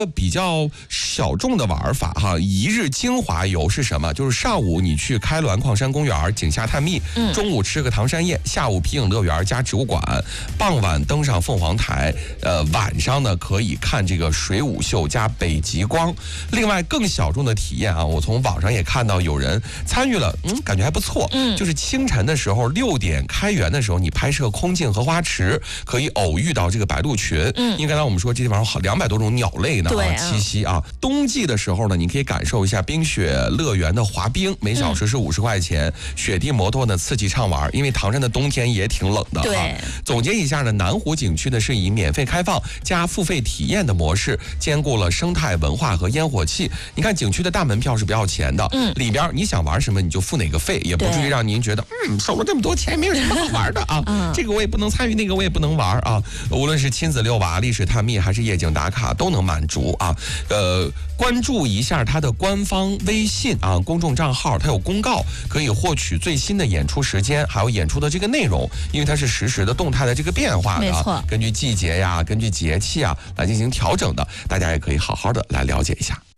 比较小众的玩法哈，一日精华游是什么？就是上午你去开滦矿山公园景下探秘，中午吃个唐山宴，下午皮影乐园加植物馆，傍晚登上凤凰台，晚上呢可以看这个水舞秀加北极光。另外更小众的体验啊，我从网上也看到有人参与了，感觉还不错。就是清晨的时候6点开园的时候，你拍摄空镜荷花池，可以偶遇到这个白鹭群。因为刚才我们说这地方好200多种鸟类呢。栖息啊，冬季的时候呢，你可以感受一下冰雪乐园的滑冰，每小时是50块钱，雪地摩托呢刺激畅玩，因为唐山的冬天也挺冷的啊。总结一下呢，南湖景区呢是以免费开放加付费体验的模式，兼顾了生态文化和烟火气。你看景区的大门票是不要钱的，里边你想玩什么你就付哪个费，也不至于让您觉得收了这么多钱没有什么好玩的啊。这个我也不能参与，那个我也不能玩啊。无论是亲子遛娃、历史探秘还是夜景打卡，都能满足啊。关注一下它的官方微信啊，公众账号，它有公告，可以获取最新的演出时间，还有演出的这个内容，因为它是实时的动态的这个变化的，没错，根据季节呀，根据节气啊来进行调整的，大家也可以好好的来了解一下。